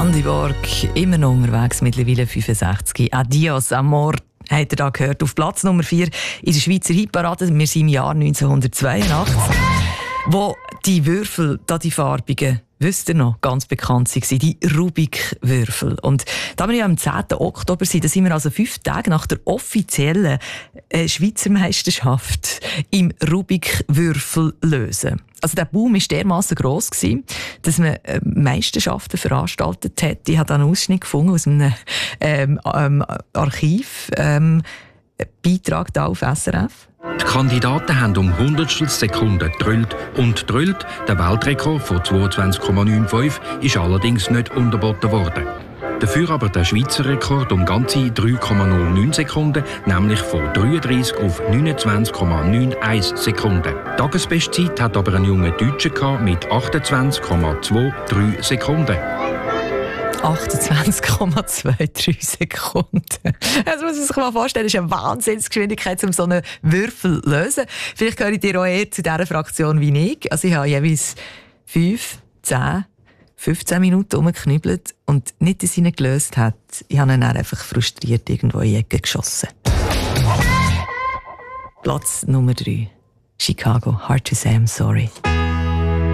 Andy Borg, immer noch unterwegs, mittlerweile 65. Adios, Amor, habt ihr da gehört. Auf Platz Nummer 4 in der Schweizer Hitparade. Wir sind im Jahr 1982, wo die Würfel, die farbigen, wisst ihr noch, ganz bekannt waren, die Rubik-Würfel. Und da wir ja am 10. Oktober sind, da sind wir also 5 Tage nach der offiziellen Schweizer Meisterschaft im Rubik-Würfel lösen. Also der Boom war dermassen gross, dass man Meisterschaften veranstaltet hat. Ich habe da einen Ausschnitt gefunden aus einem Archiv, Beitrag da auf SRF. Die Kandidaten haben um Hundertstelsekunden gedrillt und gedrillt. Der Weltrekord von 22,95 ist allerdings nicht unterboten worden. Dafür aber der Schweizer Rekord um ganze 3,09 Sekunden, nämlich von 33 auf 29,91 Sekunden. Tagesbestzeit hat aber ein junger Deutscher mit 28,23 Sekunden. 28,23 Sekunden. Das muss man sich mal vorstellen, das ist eine Wahnsinnsgeschwindigkeit, um so einen Würfel zu lösen. Vielleicht gehört ihr auch eher zu dieser Fraktion wie ich. Also ich habe jeweils 5, 10, 15 Minuten rumgeknüppelt und nicht, dass ich ihn gelöst hat. Ich habe ihn dann einfach frustriert irgendwo in die Ecke geschossen. Platz Nummer 3. Chicago, Hard to Say I'm Sorry.